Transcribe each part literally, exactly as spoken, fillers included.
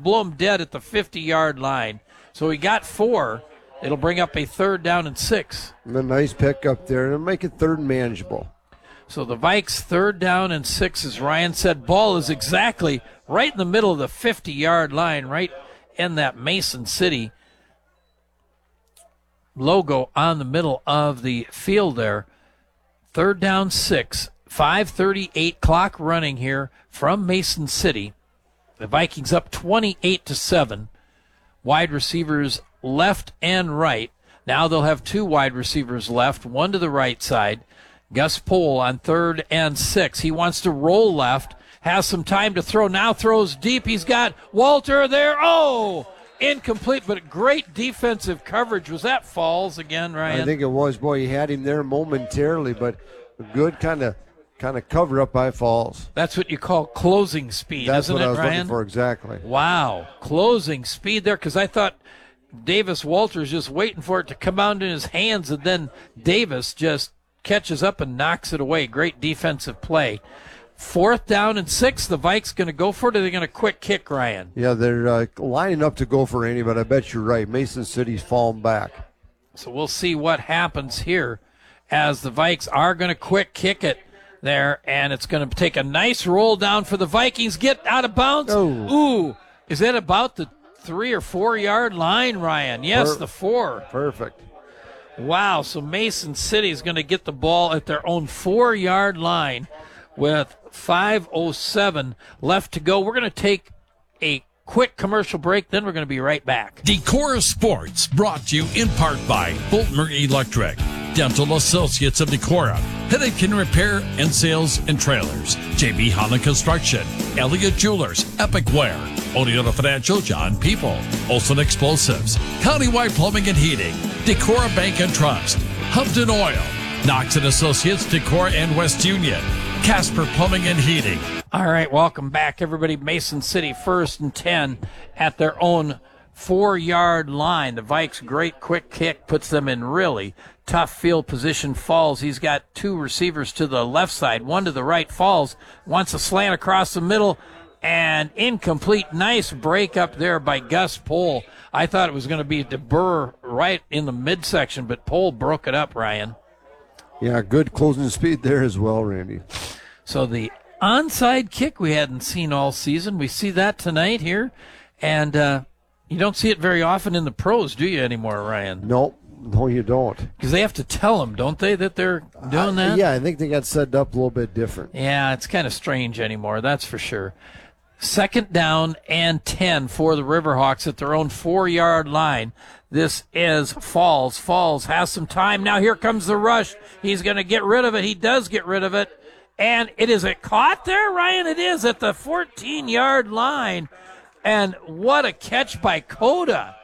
blow them dead at the fifty-yard line. So he got four. It'll bring up a third down and six. And a nice pick up there and make it third and manageable. So the Vikes third down and six, as Ryan said. Ball is exactly right in the middle of the fifty-yard line, right in that Mason City logo on the middle of the field there. Third down, six. five thirty-eight clock running here from Mason City. The Vikings up twenty-eight to seven. Wide receivers left and right. Now they'll have two wide receivers left, one to the right side. Gus Pohl on third and six. He wants to roll left, has some time to throw, now throws deep. He's got Walter there. Oh, incomplete, but great defensive coverage. Was that Falls again, Ryan? I think it was. Boy, he had him there momentarily, but a good kind of kind of cover up by Falls. That's what you call closing speed, That's isn't what it, I was Ryan? looking for, exactly. Wow, closing speed there, because I thought Davis Walters just waiting for it to come out in his hands, and then Davis just catches up and knocks it away. Great defensive play. Fourth down and six. The Vikes going to go for it, or they're going to quick kick, Ryan? Yeah, they're uh, lining up to go for any, but I bet you're right. Mason City's falling back. So we'll see what happens here as the Vikes are going to quick kick it there, and it's going to take a nice roll down for the Vikings. Get out of bounds. Oh. Ooh, is that about the three or four yard line, Ryan? Yes, Per- the four. Perfect. Wow, so Mason City is going to get the ball at their own four-yard line with five oh seven left to go. We're going to take a quick commercial break, then we're going to be right back. Decora Sports, brought to you in part by Boltmer Electric, Dental Associates of Decora, Headache and Repair and Sales and Trailers, J B Holland Construction, Elliott Jewelers, Epic Wear, Oneota Financial, John People, Olson Explosives, Countywide Plumbing and Heating, Decora Bank and Trust, Humpton Oil, Knox and Associates, Decora and West Union, Casper Plumbing and Heating. All right, welcome back, everybody. Mason City first and ten at their own four-yard line. The Vikes' great quick kick puts them in really tough field position. Falls, he's got two receivers to the left side, one to the right. Falls wants a slant across the middle, and incomplete. Nice break up there by Gus Pohl. I thought it was going to be DeBurr right in the midsection, but Pohl broke it up, Ryan. Yeah, good closing speed there as well, Randy. So the onside kick we hadn't seen all season. We see that tonight here, and uh, you don't see it very often in the pros, do you, anymore, Ryan? No, no, you don't. Because they have to tell them, don't they, that they're doing Uh, that? yeah, I think they got set up a little bit different. Yeah, it's kind of strange anymore, that's for sure. Second down and ten for the Riverhawks at their own four-yard line. This is Falls. Falls has some time. Now here comes the rush. He's going to get rid of it. He does get rid of it. And it is it caught there, Ryan? It is at the fourteen-yard line. And what a catch by Coda.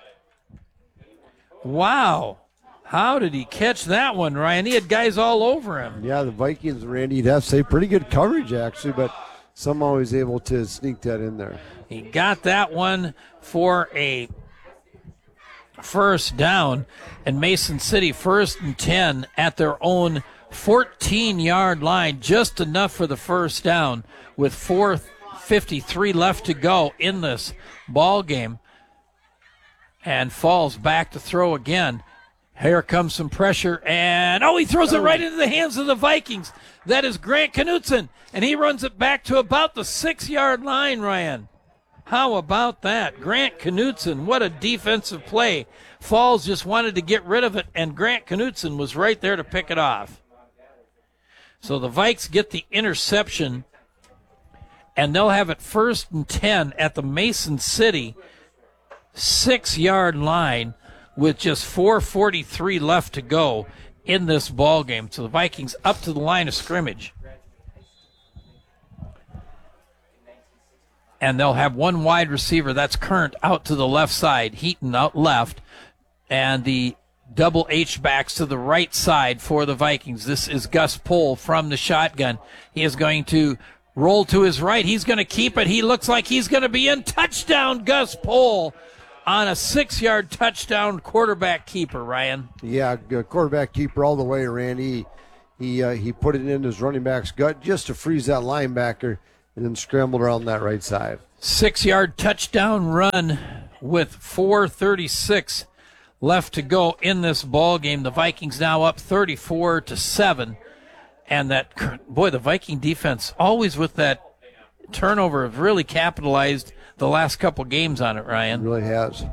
Wow. How did he catch that one, Ryan? He had guys all over him. Yeah, the Vikings, Randy, you'd have to say pretty good coverage, actually, but somehow he's able to sneak that in there. He got that one for a first down, and Mason City first and ten at their own fourteen-yard line, just enough for the first down with four fifty-three left to go in this ball game. And Falls back to throw again. Here comes some pressure, and oh, he throws it right into the hands of the Vikings. That is Grant Knutson, and he runs it back to about the six-yard line, Ryan. How about that? Grant Knutson, what a defensive play. Falls just wanted to get rid of it, and Grant Knutson was right there to pick it off. So the Vikes get the interception, and they'll have it first and ten at the Mason City six-yard line with just four forty-three left to go in this ball game. So the Vikings up to the line of scrimmage. And they'll have one wide receiver, that's Current, out to the left side, Heaton out left, and the double H-backs to the right side for the Vikings. This is Gus Pohl from the shotgun. He is going to roll to his right. He's going to keep it. He looks like he's going to be in. Touchdown, Gus Pohl, on a six-yard touchdown quarterback keeper, Ryan. Yeah, quarterback keeper all the way, Randy. He, uh, he put it in his running back's gut just to freeze that linebacker and then scrambled around that right side. Six-yard touchdown run with four thirty-six left to go in this ball game. The Vikings now up thirty-four to seven. And that, boy, the Viking defense always with that turnover have really capitalized the last couple games on it, Ryan. It really has.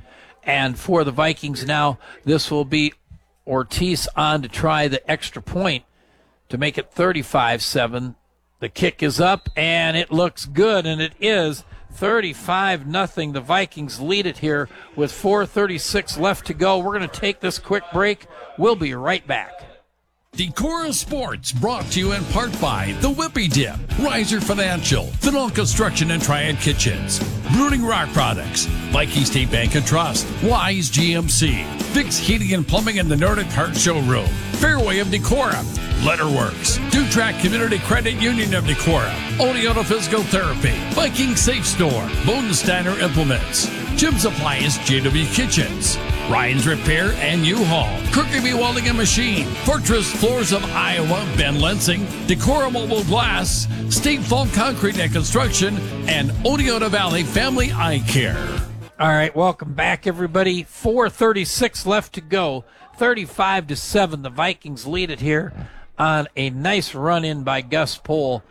And for the Vikings now, this will be Ortiz on to try the extra point to make it thirty-five seven. The kick is up, and it looks good, and it is thirty-five nothing. The Vikings lead it here with four thirty-six left to go. We're going to take this quick break. We'll be right back. Decorah Sports brought to you in part by The Whippy Dip, Riser Financial, Fennell Construction and Triad Kitchens, Brooding Rock Products, Viking State Bank and Trust, Wise G M C, Fix Heating and Plumbing in the Nordic Heart Showroom, Fairway of Decorah, Letterworks, Dutrack Community Credit Union of Decorah, Oleota Physical Therapy, Viking Safe Store, Bodensteiner Implements, Jim's Appliance J W Kitchens, Ryan's Repair and U-Haul, Kirkby Welding and Machine, Fortress Floors of Iowa, Ben Lensing, Decorah Mobile Glass, State Farm Concrete and Construction, and Oneota Valley Family Eye Care. All right, welcome back, everybody. four thirty-six left to go, thirty-five to seven. The Vikings lead it here on a nice run in by Gus Pohl.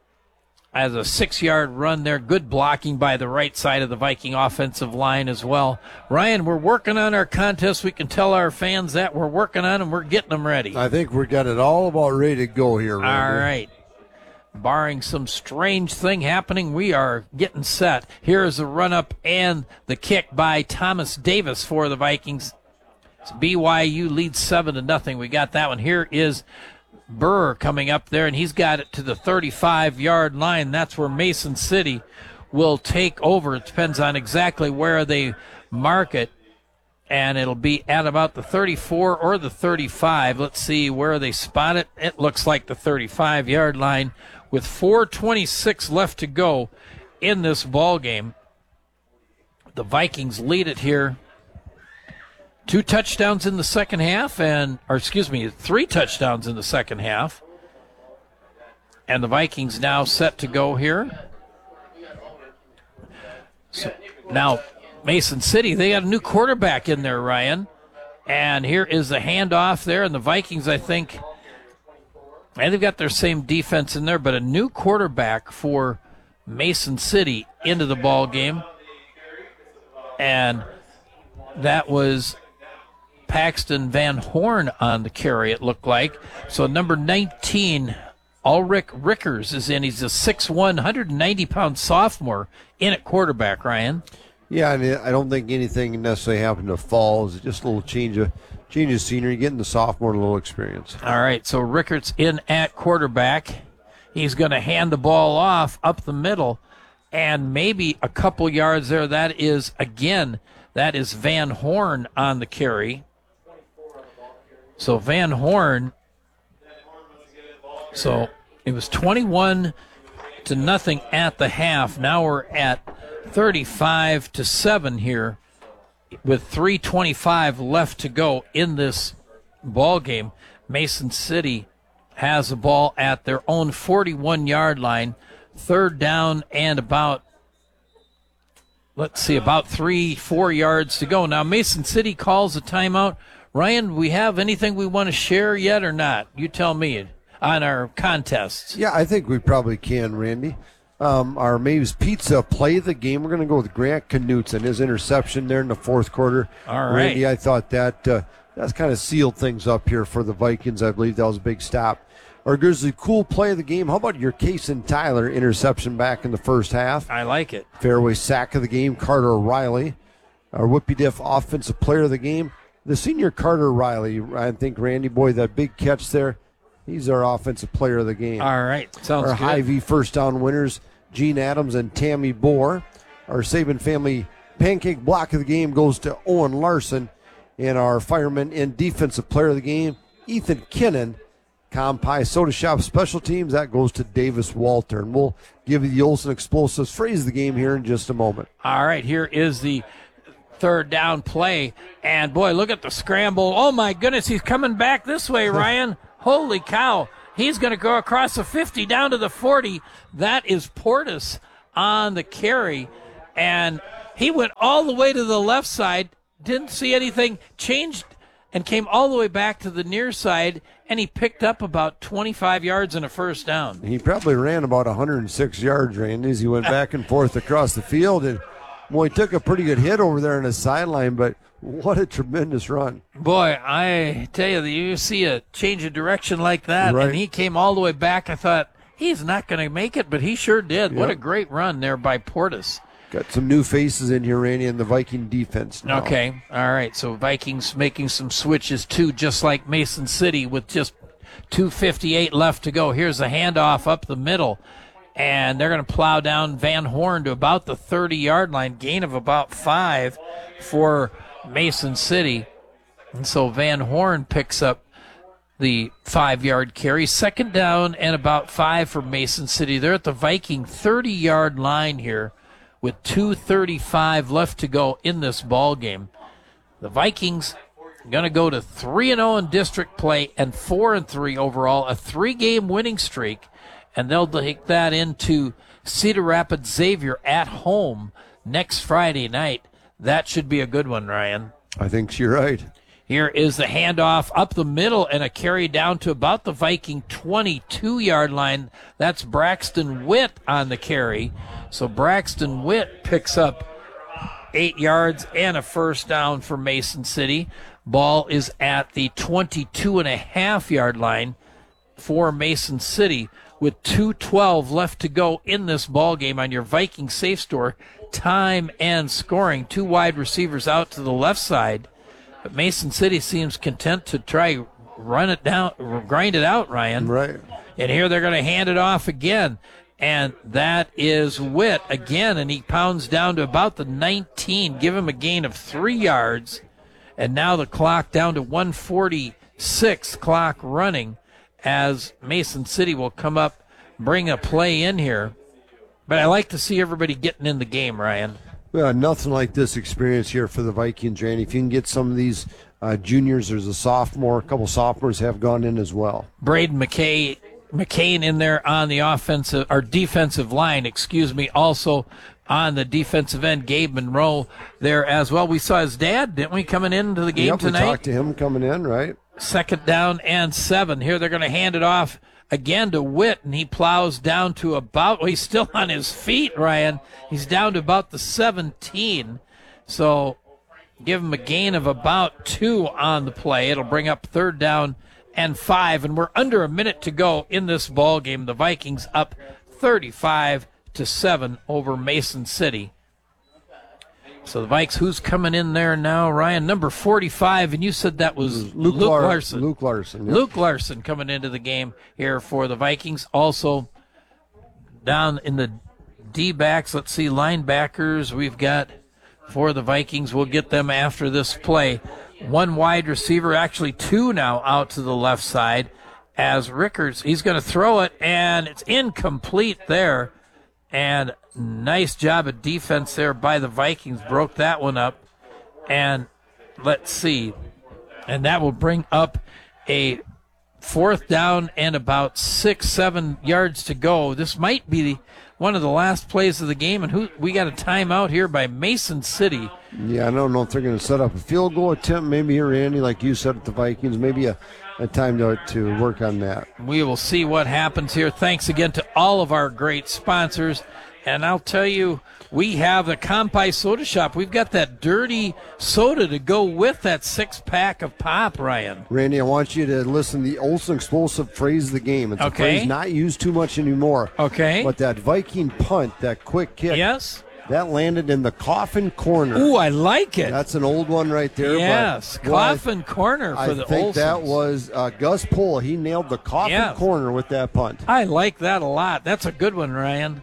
As a six-yard run there, good blocking by the right side of the Viking offensive line as well. Ryan, we're working on our contest. We can tell our fans that we're working on them. We're getting them ready. I think we got it all about ready to go here, Randy. All right. Barring some strange thing happening, we are getting set. Here is the run-up and the kick by Thomas Davis for the Vikings. B Y U leads seven to nothing. We got that one. Here is Burr coming up there, and he's got it to the thirty-five-yard line. That's where Mason City will take over. It depends on exactly where they mark it, and it'll be at about the thirty-four or the thirty-five. Let's see where they spot it. It looks like the thirty-five-yard line with four twenty-six left to go in this ball game. The Vikings lead it here. Two touchdowns in the second half, and, or excuse me, three touchdowns in the second half. And the Vikings now set to go here. So now, Mason City, they got a new quarterback in there, Ryan. And here is the handoff there, and the Vikings, I think, and they've got their same defense in there, but a new quarterback for Mason City into the ball game. And that was Paxton Van Horn on the carry, it looked like. So number nineteen, Ulrich Rickers is in. He's a six one, one hundred ninety pound sophomore in at quarterback, Ryan. Yeah, I mean, I don't think anything necessarily happened to Falls. It's just a little change of, change of scenery, getting the sophomore a little experience. All right, so Rickers in at quarterback. He's going to hand the ball off up the middle, and maybe a couple yards there. That is, again, that is Van Horn on the carry. So Van Horn, so it was twenty-one to nothing at the half. Now we're at thirty-five to seven here with three twenty-five left to go in this ball game. Mason City has the ball at their own forty-one-yard line, third down and about, let's see, about three, four yards to go. Now Mason City calls a timeout. Ryan, we have anything we want to share yet or not? You tell me on our contests. Yeah, I think we probably can, Randy. Um, our Maeve's Pizza play of the game. We're going to go with Grant Knutson, his interception there in the fourth quarter. All right. Randy, I thought that uh, that's kind of sealed things up here for the Vikings. I believe that was a big stop. Our Grizzly cool play of the game. How about your Cason Tyler interception back in the first half? I like it. Fairway sack of the game, Carter Riley. Our Whippy Diff offensive player of the game, the senior Carter Riley. I think, Randy, boy, that big catch there, he's our offensive player of the game. All right. Sounds our good. High V first down winners, Gene Adams and Tammy Bohr. Our Saban family pancake block of the game goes to Owen Larson. And our fireman and defensive player of the game, Ethan Kinnan. Compie Soda Shop special teams, that goes to Davis Walter. And we'll give you the Olsen Explosives phrase of the game here in just a moment. All right, here is the third down play. And, boy, look at the scramble. Oh, my goodness, he's coming back this way, Ryan. Holy cow. He's going to go across the fifty down to the forty. That is Portis on the carry, and he went all the way to the left side, didn't see anything, changed and came all the way back to the near side, and he picked up about twenty-five yards and a first down. He probably ran about one hundred six yards, Randy, as he went back and forth across the field. And, boy, he took a pretty good hit over there on the sideline, but what a tremendous run. Boy, I tell you, you see a change of direction like that, Right. and he came all the way back. I thought, he's not going to make it, but he sure did. Yep. What a great run there by Portis. Got some new faces in here, Randy, in the Viking defense now. Okay, all right. So Vikings making some switches too, just like Mason City with just two fifty-eight left to go. Here's a handoff up the middle, and they're going to plow down Van Horn to about the thirty-yard line, gain of about five for Mason City. And so Van Horn picks up the five-yard carry. Second down and about five for Mason City. They're at the Viking thirty-yard line here, with two thirty-five left to go in this ball game. The Vikings going to go to three and oh in district play and four and three overall, a three-game winning streak, and they'll take that into Cedar Rapids Xavier at home next Friday night. That should be a good one, Ryan. I think you're right. Here is the handoff up the middle and a carry down to about the Viking twenty-two-yard line. That's Braxton Witt on the carry. So Braxton Witt picks up eight yards and a first down for Mason City. Ball is at the twenty-two and a half yard line for Mason City with two twelve left to go in this ball game on your Viking Safe Store. Time and scoring. Two wide receivers out to the left side. But Mason City seems content to try run it down, grind it out, Ryan. Right. And here they're going to hand it off again. And that is Witt again, and he pounds down to about the nineteen. Give him a gain of three yards. And now the clock down to one forty-six clock running as Mason City will come up, bring a play in here. But I like to see everybody getting in the game, Ryan. Well, nothing like this experience here for the Vikings, Randy. If you can get some of these uh, juniors, there's a sophomore, a couple sophomores have gone in as well. Braden McKay, McCain in there on the offensive or defensive line, excuse me, also on the defensive end, Gabe Monroe there as well. We saw his dad, didn't we, coming into the game yep, tonight? We talked to him coming in, right? Second down and seven. Here they're going to hand it off again to Witt, and he plows down to about, well, he's still on his feet, Ryan. He's down to about the seventeen. So give him a gain of about two on the play. It'll bring up third down and five, and we're under a minute to go in this ball game. The Vikings up thirty-five to seven over Mason City. So the Vikes, who's coming in there now, Ryan? Number forty-five, and you said that was Luke, Luke Lar- Larson. Luke Larson. Yep. Luke Larson coming into the game here for the Vikings. Also down in the D-backs, let's see, linebackers we've got for the Vikings. We'll get them after this play. One wide receiver, actually two now out to the left side as Rickards, he's going to throw it, and it's incomplete there. And nice job of defense there by the Vikings. Broke that one up. And let's see. And that will bring up a fourth down and about six, seven yards to go. This might be the, one of the last plays of the game. And who we got a timeout here by Mason City. Yeah, I don't know if they're going to set up a field goal attempt. Maybe here, Randy, like you said at the Vikings, maybe a, a time to, to work on that. We will see what happens here. Thanks again to all of our great sponsors. And I'll tell you, we have the Compai Soda Shop. We've got that dirty soda to go with that six-pack of pop, Ryan. Randy, I want you to listen to the Olsen Explosive phrase of the game. It's Okay. a phrase not used too much anymore. Okay. But that Viking punt, that quick kick, Yes? that landed in the coffin corner. Ooh, I like it. That's an old one right there. Yes, but, well, I- coffin corner for I the think Olsons. that was uh, Gus Pohl. He nailed the coffin Yeah. corner with that punt. I like that a lot. That's a good one, Ryan.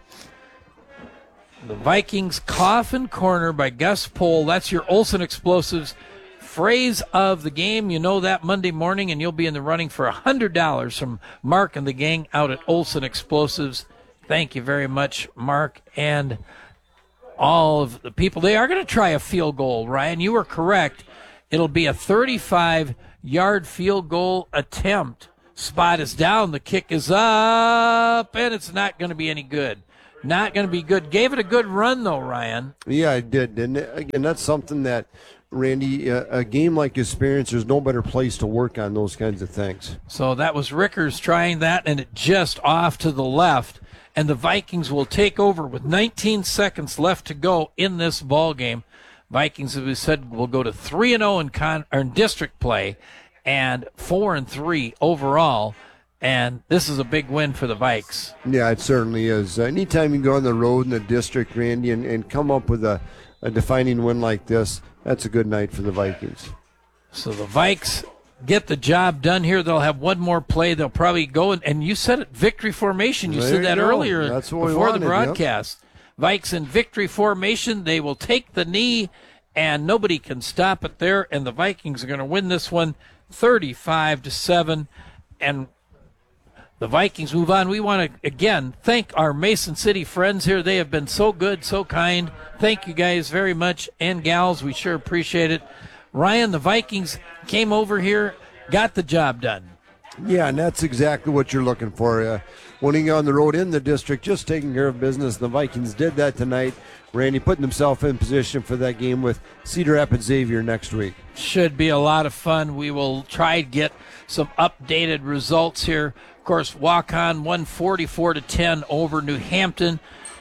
The Vikings coffin corner by Gus Pohl. That's your Olsen Explosives phrase of the game. You know that Monday morning, and you'll be in the running for one hundred dollars from Mark and the gang out at Olsen Explosives. Thank you very much, Mark, and all of the people. They are going to try a field goal, Ryan. You were correct. It'll be a thirty-five-yard field goal attempt. Spot is down. The kick is up, and it's not going to be any good. not going to be good. Gave it a good run, though, Ryan. Yeah, I did. And again, that's something that, Randy, a, a game like Experience, there's no better place to work on those kinds of things. So that was Rickers trying that, and it just off to the left. And the Vikings will take over with nineteen seconds left to go in this ball game. Vikings, as we said, will go to three and zero in con or in district play, and four and three overall. And this is a big win for the Vikes. Yeah, it certainly is. Anytime you go on the road in the district, Randy, and, and come up with a, a defining win like this, that's a good night for the Vikings. So the Vikes get the job done here. They'll have one more play. They'll probably go, and, and you said it, victory formation. You there said that you earlier That's what before we wanted, the broadcast. Yep. Vikes in victory formation. They will take the knee, and nobody can stop it there. And the Vikings are going to win this one thirty-five to seven. And the Vikings move on. We want to, again, thank our Mason City friends here. They have been so good, so kind. Thank you guys very much, and gals. We sure appreciate it. Ryan, the Vikings came over here, got the job done. Yeah, and that's exactly what you're looking for. Uh, winning on the road in the district, just taking care of business. The Vikings did that tonight. Randy putting himself in position for that game with Cedar Rapids Xavier next week. Should be a lot of fun. We will try to get some updated results here. Of course, Waukon won forty-four to ten over New Hampton.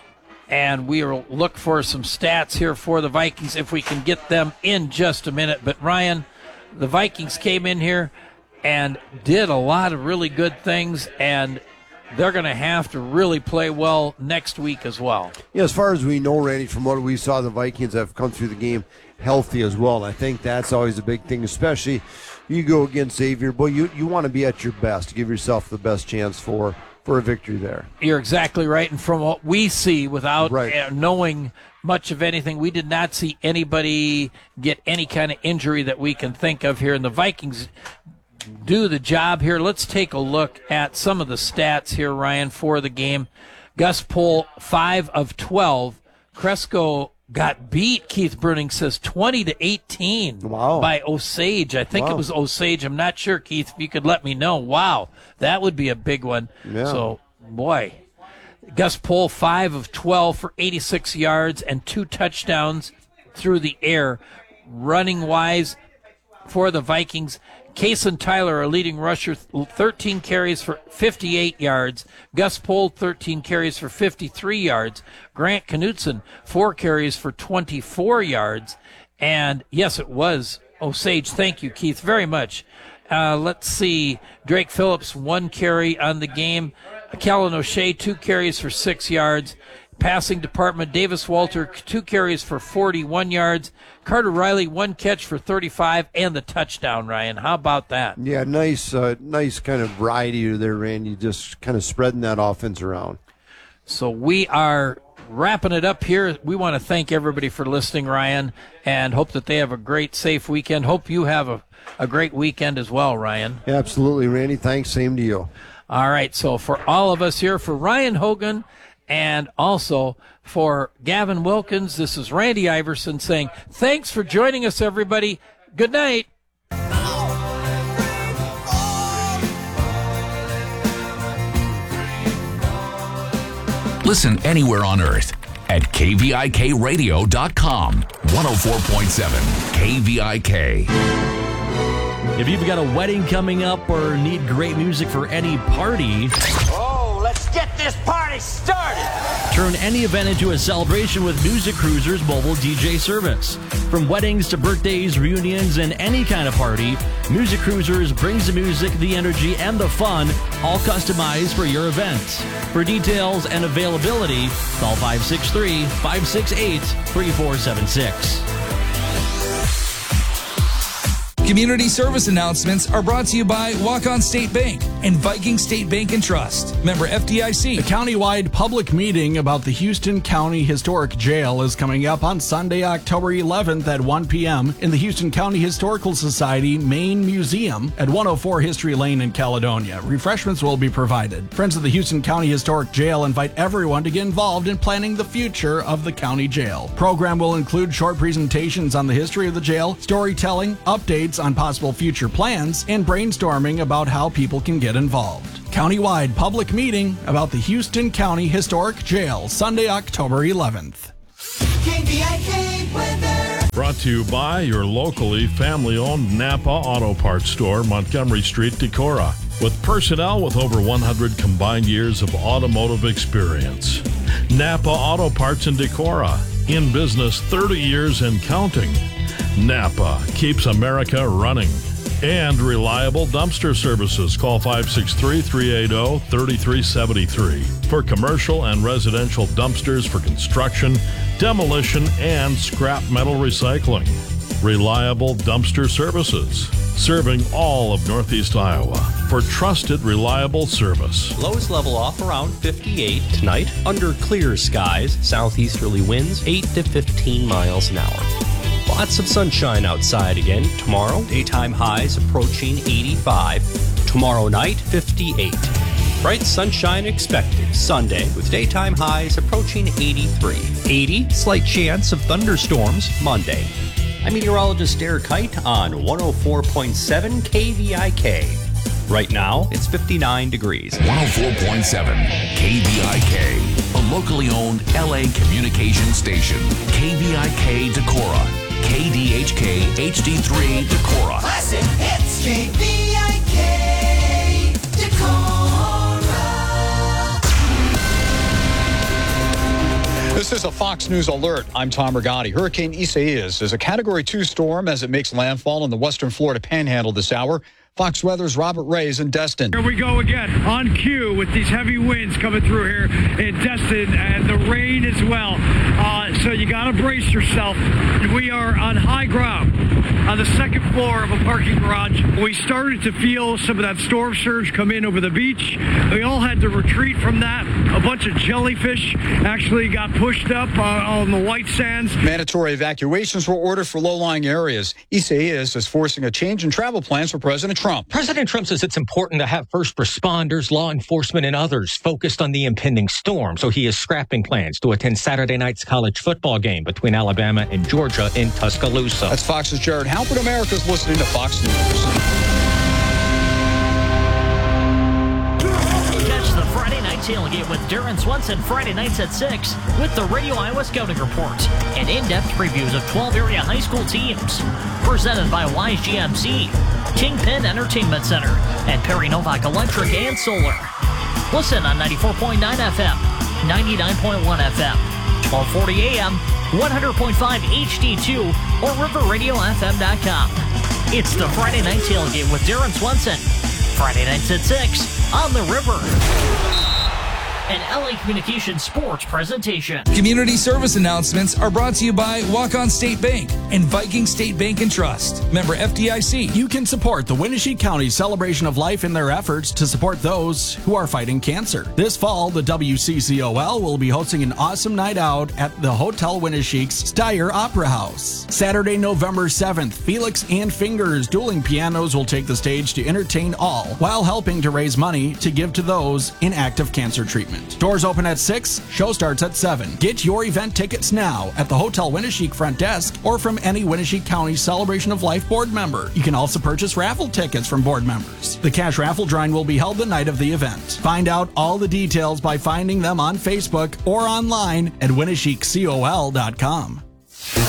And we will look for some stats here for the Vikings if we can get them in just a minute. But, Ryan, the Vikings came in here and did a lot of really good things, and they're going to have to really play well next week as well. Yeah, as far as we know, Randy, from what we saw, the Vikings have come through the game healthy as well. And I think that's always a big thing, especially you go against Xavier. Boy, you, you want to be at your best to give yourself the best chance for for a victory there. You're exactly right. And from what we see, without right. knowing much of anything, we did not see anybody get any kind of injury that we can think of here. And the Vikings do the job here. Let's take a look at some of the stats here, Ryan, for the game. Gus Pohl, five of twelve. Cresco got beat, Keith Bruning says, twenty to eighteen wow. by Osage. I think wow. it was Osage. I'm not sure, Keith, if you could let me know. Wow, that would be a big one. Yeah. So, boy. Gus Pohl, five of twelve for eighty-six yards and two touchdowns through the air. Running-wise for the Vikings, Kason Tyler, our leading rusher, thirteen carries for fifty-eight yards. Gus Pohl, thirteen carries for fifty-three yards. Grant Knutson, four carries for twenty-four yards. And, yes, it was Osage. Thank you, Keith, very much. Uh, let's see. Drake Phillips, one carry on the game. Kellen O'Shea, two carries for six yards. Passing department, Davis Walter, two carries for forty-one yards. Carter Riley, one catch for thirty-five, and the touchdown, Ryan. How about that? Yeah, nice uh, nice kind of variety there, Randy, just kind of spreading that offense around. So we are wrapping it up here. We want to thank everybody for listening, Ryan, and hope that they have a great, safe weekend. Hope you have a, a great weekend as well, Ryan. Absolutely, Randy. Thanks. Same to you. All right, so for all of us here, for Ryan Hogan, and also for Gavin Wilkins, this is Randy Iverson saying, thanks for joining us, everybody. Good night. Listen anywhere on earth at K V I K radio dot com. one oh four point seven K V I K. If you've got a wedding coming up or need great music for any party, oh, let's get this party started! Turn any event into a celebration with Music Cruisers mobile D J service. From weddings to birthdays, reunions, and any kind of party, Music Cruisers brings the music, the energy, and the fun, all customized for your event. For details and availability, call five six three, five six eight, three four seven six. Community service announcements are brought to you by Waukon State Bank and Viking State Bank and Trust. Member F D I C. The countywide public meeting about the Houston County Historic Jail is coming up on Sunday, October eleventh at one p.m. in the Houston County Historical Society Main Museum at one oh four History Lane in Caledonia. Refreshments will be provided. Friends of the Houston County Historic Jail invite everyone to get involved in planning the future of the county jail. Program will include short presentations on the history of the jail, storytelling, updates on possible future plans, and brainstorming about how people can get involved. Countywide public meeting about the Houston County Historic Jail, Sunday, October eleventh. K V I K weather. Brought to you by your locally family-owned Napa Auto Parts store, Montgomery Street, Decorah. With personnel with over one hundred combined years of automotive experience. Napa Auto Parts in Decorah. In business thirty years and counting. Napa keeps America running. And reliable dumpster services. Call five six three, three eight zero, three three seven three for commercial and residential dumpsters for construction, demolition, and scrap metal recycling. Reliable dumpster services. Serving all of Northeast Iowa for trusted, reliable service. Lows level off around fifty-eight tonight. Under clear skies, southeasterly winds eight to fifteen miles an hour. Lots of sunshine outside again tomorrow. Daytime highs approaching eighty-five. Tomorrow night, fifty-eight. Bright sunshine expected Sunday with daytime highs approaching eighty-three. eighty, slight chance of thunderstorms Monday. I'm meteorologist Derek Kite on one oh four point seven K V I K. Right now, it's fifty-nine degrees. one oh four point seven K V I K, a locally owned L A communication station. K V I K Decorah, K D H K H D three Decorah. Classic hits. K V I K Decorah. This is a Fox News alert. I'm Tom Rigotti. Hurricane Isaias is a Category two storm as it makes landfall in the western Florida panhandle this hour. Fox Weather's Robert Reyes in Destin. Here we go again on cue with these heavy winds coming through here in Destin and the rain as well. Uh, so you got to brace yourself. We are on high ground on the second floor of a parking garage. We started to feel some of that storm surge come in over the beach. We all had to retreat from that. A bunch of jellyfish actually got pushed up uh, on the white sands. Mandatory evacuations were ordered for low-lying areas. Isaias is forcing a change in travel plans for President Trump. President Trump says it's important to have first responders, law enforcement, and others focused on the impending storm. So he is scrapping plans to attend Saturday night's college football game between Alabama and Georgia in Tuscaloosa. That's Fox's Jared Halpert. America's listening to Fox News. Catch the Friday Night Tailgate with Darren Swenson Friday nights at six with the Radio Iowa Scouting Report and in-depth previews of twelve area high school teams. Presented by Wise G M C, Kingpin Entertainment Center, and Perry Novak Electric and Solar. Listen on ninety-four point nine F M, ninety-nine point one F M, twelve forty A M, one hundred point five H D two, or river radio f m dot com. It's the Friday Night Tailgate with Darren Swenson. Friday nights at six on the River. An L A Communications sports presentation. Community service announcements are brought to you by Walk-On State Bank and Viking State Bank and Trust. Member F D I C. You can support the Winnebago County Celebration of Life in their efforts to support those who are fighting cancer. This fall, the W C C O L will be hosting an awesome night out at the Hotel Winneshiek's Steyr Opera House. Saturday, November seventh, Felix and Fingers Dueling Pianos will take the stage to entertain all while helping to raise money to give to those in active cancer treatment. Doors open at six, show starts at seven. Get your event tickets now at the Hotel Winneshiek front desk or from any Winnebago County Celebration of Life board member. You can also purchase raffle tickets from board members. The cash raffle drawing will be held the night of the event. Find out all the details by finding them on Facebook or online at winneshiek col dot com.